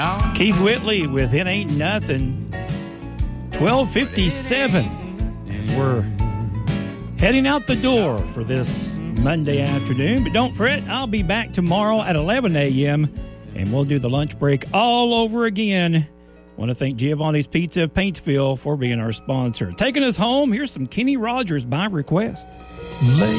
Keith Whitley with It Ain't Nothing. 12:57 as we're heading out the door for this Monday afternoon. But don't fret, I'll be back tomorrow at 11 a.m. and we'll do the lunch break all over again. I want to thank Giovanni's Pizza of Paintsville for being our sponsor. Taking us home, here's some Kenny Rogers by request. Lay